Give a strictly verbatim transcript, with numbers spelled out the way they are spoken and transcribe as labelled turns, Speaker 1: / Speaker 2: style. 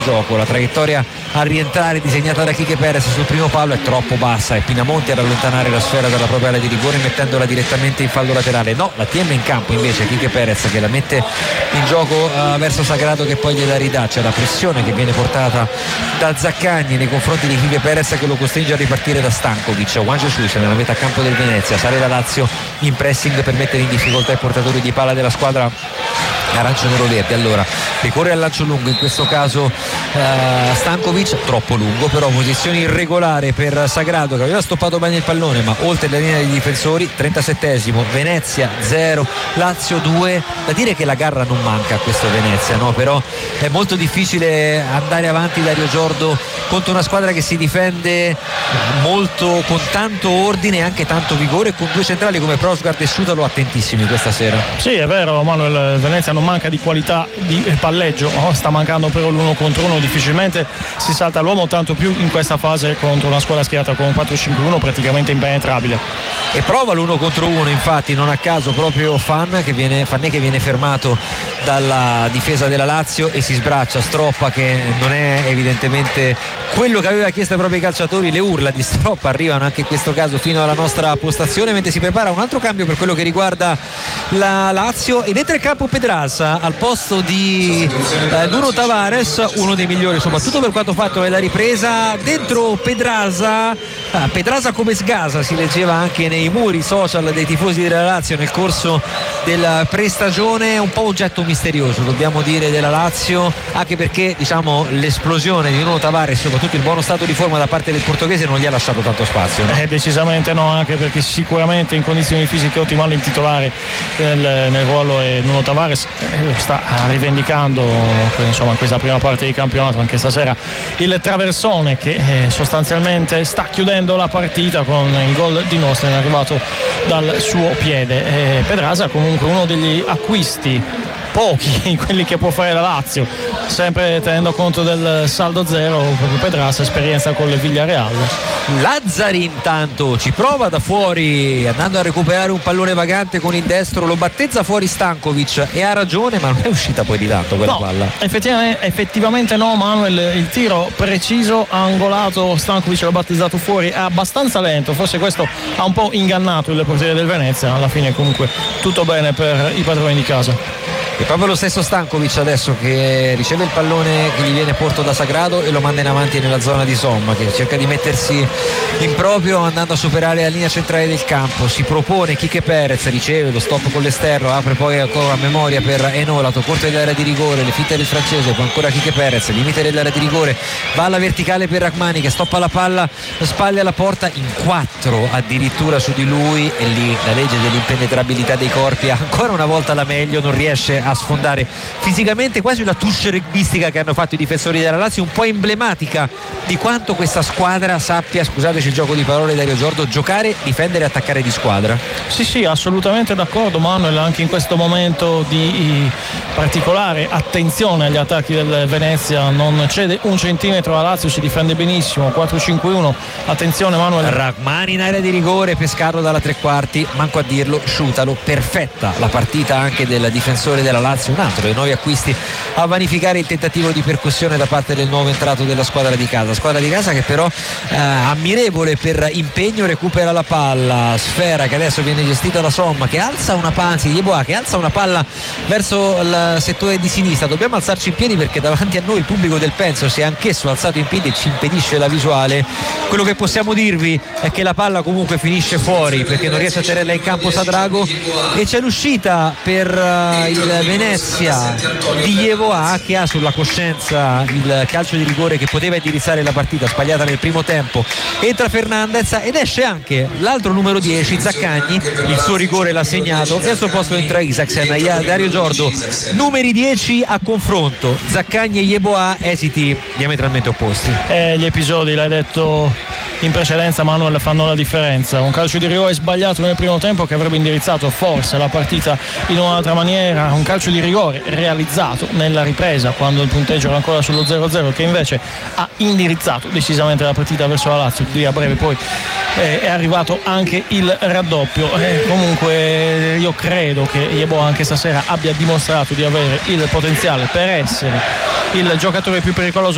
Speaker 1: gioco. La traiettoria a rientrare disegnata da Quique Perez sul primo palo è troppo bassa e Pinamonti ad allontanare la sfera dalla propria area di rigore mettendola direttamente in fallo laterale. No, la tiene in campo invece Quique Perez, che la mette in gioco uh, verso Sagrato, che poi gliela ridà. C'è la pressione che viene portata da Zaccagni nei confronti di Quique Perez, che lo costringe a ripartire da Stankovic. Juan Jesus nella metà campo del Venezia, sale da Lazio in pressing per mettere in difficoltà i portatori di palla della squadra arancio-nero-verde. Allora ricorre al lancio lungo, in questo caso uh, Stankovic, troppo lungo però, posizione irregolare per Sagrato, che aveva stoppato bene il pallone ma oltre la linea dei difensori. Trentasettesimo, Venezia zero Lazio due. Da dire che la garra non manca a questo Venezia, no? Però è molto difficile andare avanti, Dario Giordo, contro una squadra che si difende molto, con tanto ordine e anche tanto vigore, e con due centrali come Prosguard e Sciutalo attentissimi questa sera.
Speaker 2: Sì, è vero Manuel, Venezia non manca di qualità di palleggio, oh, sta mancando però l'uno contro uno, difficilmente si salta l'uomo, tanto più in questa fase contro una squadra schierata con un quattro cinque uno praticamente impenetrabile.
Speaker 1: E prova l'uno contro uno, infatti non a caso proprio Fan che viene, Fanné che viene fermato dalla difesa della Lazio e si sbraccia. Stroppa, che non è evidentemente quello che aveva chiesto ai propri calciatori. Le urla di Stroppa arrivano anche in questo caso fino alla nostra postazione, mentre si prepara un altro cambio per quello che riguarda la Lazio ed entra in campo Pedraza al posto di eh, Nuno Tavares, uno dei migliori soprattutto per quanto fatto nella ripresa. Dentro Pedraza, ah, Pedraza come sgasa, si leggeva anche nei muri social dei tifosi della Lazio nel corso della prestagione, un po' oggetto misterioso dobbiamo dire della Lazio, anche perché diciamo l'esplosione di Nuno Tavares, soprattutto il buono stato di forma da parte del portoghese, non gli ha lasciato tanto spazio, no?
Speaker 2: Eh, decisamente no, anche perché sicuramente in condizioni fisiche ottimali il titolare nel, nel ruolo è Nuno Tavares, eh, sta rivendicando insomma in questa prima parte di campionato, anche stasera il traversone che eh, sostanzialmente sta chiudendo la partita con il gol di Nostra arrivato dal suo piede. eh, Pedraza comunque uno degli acquisti pochi quelli che può fare la Lazio, sempre tenendo conto del saldo zero. Proprio Pedraza, esperienza con il Villarreal.
Speaker 1: Lazzari intanto ci prova da fuori andando a recuperare un pallone vagante con il destro, lo battezza fuori Stankovic e ha ragione, ma non è uscita poi di tanto quella
Speaker 2: no,
Speaker 1: palla.
Speaker 2: Effettivamente, effettivamente no Manuel, il tiro preciso, angolato, Stankovic l'ha battezzato fuori, è abbastanza lento, forse questo ha un po' ingannato il portiere del Venezia. Alla fine comunque tutto bene per i padroni di casa.
Speaker 1: È proprio lo stesso Stankovic adesso che riceve il pallone che gli viene porto da Sagrato e lo manda in avanti nella zona di Somma, che cerca di mettersi in proprio andando a superare la linea centrale del campo. Si propone Quique Perez, riceve lo stop con l'esterno, apre poi ancora a memoria per Enolato, corte dell'area di rigore, le fitte del francese, poi ancora Quique Perez, limite dell'area di rigore, va alla verticale per Rachmani che stoppa la palla, spalle alla porta, in quattro addirittura su di lui, e lì la legge dell'impenetrabilità dei corpi ancora una volta la meglio, non riesce a sfondare fisicamente, quasi una touche rugbistica che hanno fatto i difensori della Lazio, un po' emblematica di quanto questa squadra sappia, scusateci il gioco di parole Dario Giordo, giocare, difendere e attaccare di squadra.
Speaker 2: Sì sì, assolutamente d'accordo Manuel, anche in questo momento di particolare attenzione agli attacchi del Venezia, non cede un centimetro la Lazio, si difende benissimo, quattro cinque uno. Attenzione Manuel,
Speaker 1: Rachmani in area di rigore, pescarlo dalla tre quarti, manco a dirlo, Sciutalo, perfetta la partita anche del difensore della Lazio, un altro dei nuovi acquisti a vanificare il tentativo di percussione da parte del nuovo entrato della squadra di casa, squadra di casa che però eh, ammirevole per impegno, recupera la palla, sfera che adesso viene gestita da Somma, che alza una palla, anzi Yeboah che alza una palla verso il settore di sinistra. Dobbiamo alzarci in piedi perché davanti a noi il pubblico del Penso si è anch'esso alzato in piedi e ci impedisce la visuale. Quello che possiamo dirvi è che la palla comunque finisce fuori perché non riesce a tenerla in campo Sadrago, e c'è l'uscita per uh, il Venezia di Yeboah, che ha sulla coscienza il calcio di rigore che poteva indirizzare la partita, sbagliata nel primo tempo. Entra Fernandez ed esce anche l'altro numero dieci Zaccagni, il suo rigore l'ha segnato, e al suo posto entra Isaacsen. Dario Giordo, numeri dieci a confronto, Zaccagni e Yeboah, esiti diametralmente opposti.
Speaker 2: Eh, gli episodi, l'hai detto in precedenza Manuel, fanno la differenza. Un calcio di rigore sbagliato nel primo tempo che avrebbe indirizzato forse la partita in un'altra maniera, un calcio di rigore realizzato nella ripresa quando il punteggio era ancora sullo zero zero che invece ha indirizzato decisamente la partita verso la Lazio. Lì a breve poi eh, è arrivato anche il raddoppio. Eh, comunque io credo che Yeboah anche stasera abbia dimostrato di avere il potenziale per essere il giocatore più pericoloso